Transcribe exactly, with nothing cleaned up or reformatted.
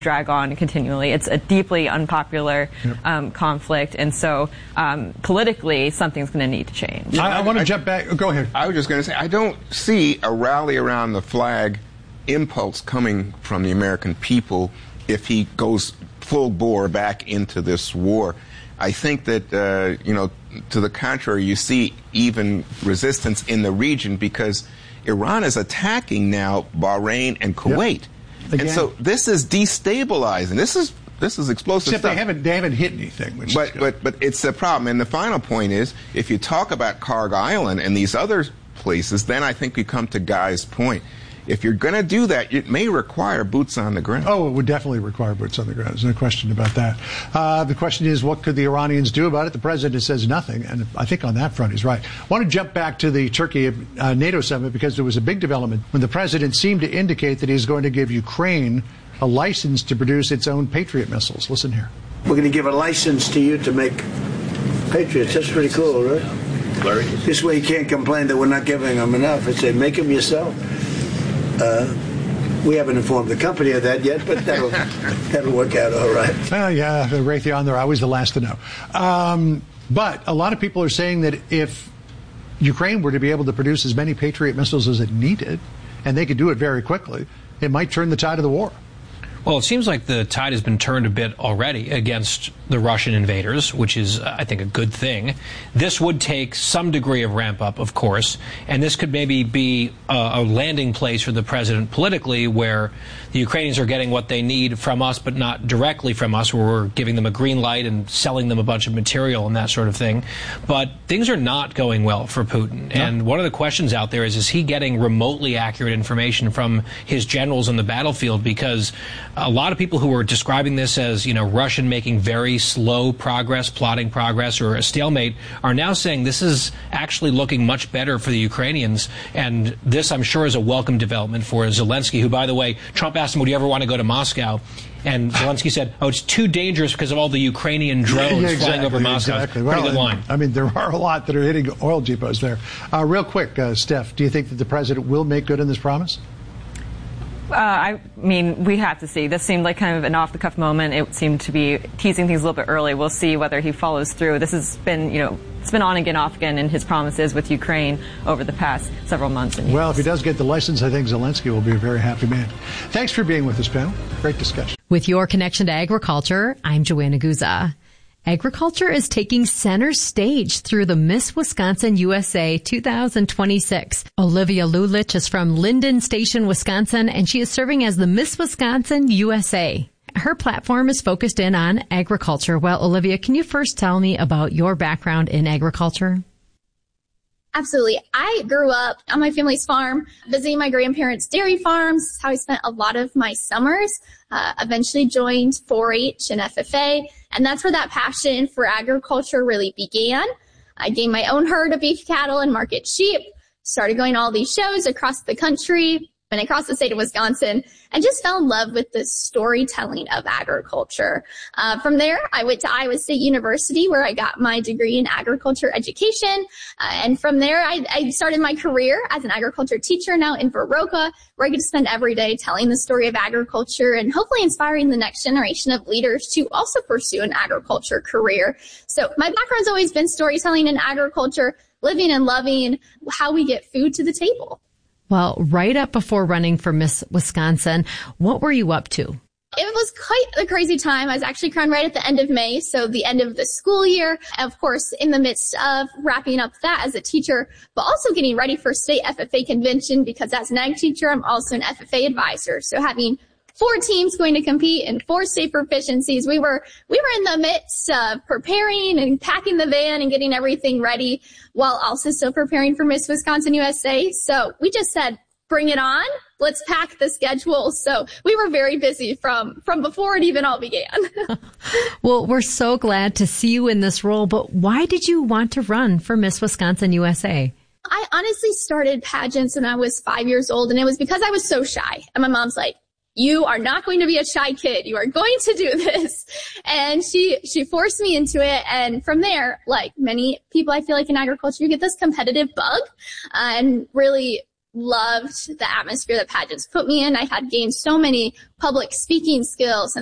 drag on continually. It's a deeply unpopular yep. um, conflict, and so um, politically, something's going to need to change. I, I want to jump back. Go ahead. I was just going to say, I don't see a rally around the flag impulse coming from the American people if he goes full bore back into this war. I think that, uh, you know, to the contrary, you see even resistance in the region because Iran is attacking now Bahrain and Kuwait. Yep. Again. And so this is destabilizing. This is this is explosive Except stuff. they haven't they haven't hit anything. Which but but but it's a problem. And the final point is, if you talk about Karg Island and these other places, then I think we come to Guy's point. If you're going to do that, it may require boots on the ground. Oh, it would definitely require boots on the ground. There's no question about that. Uh, the question is, what could the Iranians do about it? The president says nothing, and I think on that front he's right. I want to jump back to the Turkey uh, NATO summit because there was a big development when the president seemed to indicate that he's going to give Ukraine a license to produce its own Patriot missiles. Listen here. We're going to give a license to you to make Patriots. That's pretty cool, right? Larry? This way you can't complain that we're not giving them enough. I say, make them yourself. Uh, we haven't informed the company of that yet, but that'll that'll work out all right. Uh, yeah, Raytheon, they're always the last to know. Um, but a lot of people are saying that if Ukraine were to be able to produce as many Patriot missiles as it needed, and they could do it very quickly, it might turn the tide of the war. Well, it seems like the tide has been turned a bit already against the Russian invaders, which is, uh, I think, a good thing. This would take some degree of ramp up, of course, and this could maybe be a, a landing place for the president politically where the Ukrainians are getting what they need from us, but not directly from us, where we're giving them a green light and selling them a bunch of material and that sort of thing. But things are not going well for Putin. No. And one of the questions out there is, is he getting remotely accurate information from his generals on the battlefield? Because a lot of people who are describing this as, you know, Russian making very slow progress, plotting progress, or a stalemate, are now saying this is actually looking much better for the Ukrainians. And this, I'm sure, is a welcome development for Zelensky, who, by the way, Trump asked him, would you ever want to go to Moscow? And Zelensky said, oh, it's too dangerous because of all the Ukrainian drones yeah, exactly, flying over Moscow. Exactly. Pretty well, good line. I mean, there are a lot that are hitting oil depots there. Uh, real quick, uh, Steph, do you think that the president will make good on this promise? Uh, I mean, we have to see. This seemed like kind of an off-the-cuff moment. It seemed to be teasing things a little bit early. We'll see whether he follows through. This has been, you know, it's been on again, off again in his promises with Ukraine over the past several months. And well, if he does get the license, I think Zelensky will be a very happy man. Thanks for being with us, panel. Great discussion. With your connection to agriculture, I'm Joanna Guza. Agriculture is taking center stage through the Miss Wisconsin U S A two thousand twenty-six. Olivia Lulich is from Linden Station, Wisconsin, and she is serving as the Miss Wisconsin U S A. Her platform is focused in on agriculture. Well, Olivia, can you first tell me about your background in agriculture? Absolutely. I grew up on my family's farm, visiting my grandparents' dairy farms. That's how I spent a lot of my summers. Uh, eventually joined four H and F F A, and that's where that passion for agriculture really began. I gained my own herd of beef cattle and market sheep, started going to all these shows across the country and across the state of Wisconsin, and just fell in love with the storytelling of agriculture. Uh, from there, I went to Iowa State University, where I got my degree in agriculture education. Uh, and from there, I, I started my career as an agriculture teacher now in Viroqua, where I get to spend every day telling the story of agriculture and hopefully inspiring the next generation of leaders to also pursue an agriculture career. So my background's always been storytelling in agriculture, living and loving how we get food to the table. Well, right up before running for Miss Wisconsin, what were you up to? It was quite a crazy time. I was actually crowned right at the end of May, so the end of the school year. Of course, in the midst of wrapping up that as a teacher, but also getting ready for state F F A convention, because as an ag teacher, I'm also an F F A advisor. So having four teams going to compete in four state proficiencies, we were we were in the midst of preparing and packing the van and getting everything ready, while also still preparing for Miss Wisconsin U S A. So we just said, bring it on. Let's pack the schedule. So we were very busy from, from before it even all began. Well, we're so glad to see you in this role, but why did you want to run for Miss Wisconsin U S A? I honestly started pageants when I was five years old, and it was because I was so shy. And my mom's like, you are not going to be a shy kid. You are going to do this. And she, she forced me into it. And from there, like many people, I feel like in agriculture, you get this competitive bug, uh, and really loved the atmosphere that pageants put me in. I had gained so many public speaking skills